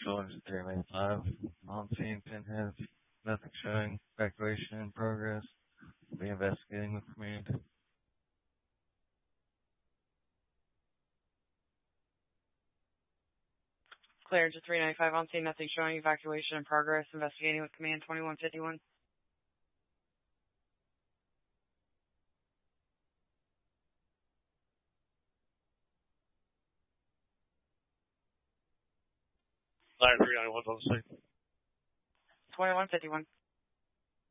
Georgia 395. On scene, Pinhead. Nothing showing. Evacuation in progress. Be investigating with command. Clear to 395 on scene, nothing showing, evacuation in progress, investigating with command 2151. Ladder 391 on the scene. 2151.